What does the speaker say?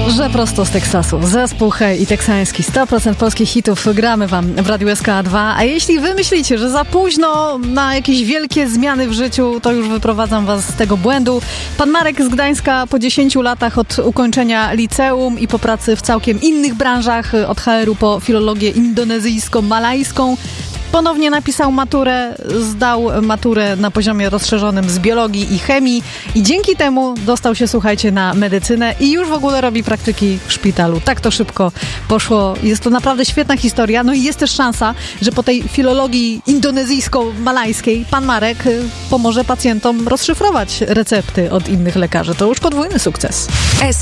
Że prosto z Teksasu. Zespół Hej i teksański 100% polskich hitów gramy wam w Radiu SK2. A jeśli wy myślicie, że za późno na jakieś wielkie zmiany w życiu, to już wyprowadzam was z tego błędu. Pan Marek z Gdańska po 10 latach od ukończenia liceum i po pracy w całkiem innych branżach, od HR-u po filologię indonezyjsko-malajską, ponownie napisał maturę, zdał maturę na poziomie rozszerzonym z biologii i chemii i dzięki temu dostał się, słuchajcie, na medycynę i już w ogóle robi praktyki w szpitalu. Tak to szybko poszło. Jest to naprawdę świetna historia. No i jest też szansa, że po tej filologii indonezyjsko-malajskiej pan Marek pomoże pacjentom rozszyfrować recepty od innych lekarzy. To już podwójny sukces.